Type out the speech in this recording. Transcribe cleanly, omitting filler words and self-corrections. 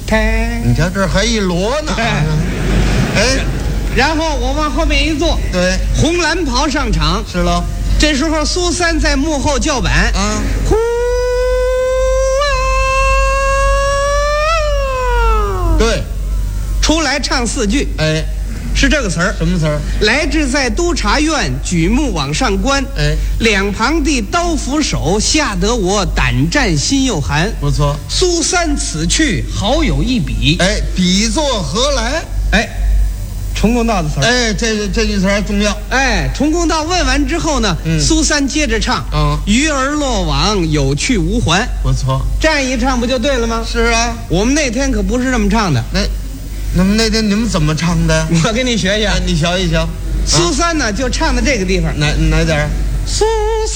开。 你瞧这还一摞呢。哎， 然后我往后面一坐， 对， 红蓝袍上场。 是喽。 这时候苏三在幕后叫板， 啊， 呼啊， 对， 出来唱4句， 哎， 是这个词儿。 什么词儿？ 来至在督察院，举目往上观， 哎， 两旁的刀斧手，吓得我胆战心又寒。 不错。 苏三此去，好有一比。 哎，比作何来？ 哎，重公道的词儿。 哎，这句词儿重要。 哎，重公道问完之后呢，苏三接着唱，鱼儿落网，有去无还。 不错。 这样一唱不就对了吗？ 是啊， 我们那天可不是这么唱的。 那么那天你们怎么唱的？ 我给你学学。 你学一学。 苏三呢就唱的这个地方， 哪点儿？ 苏三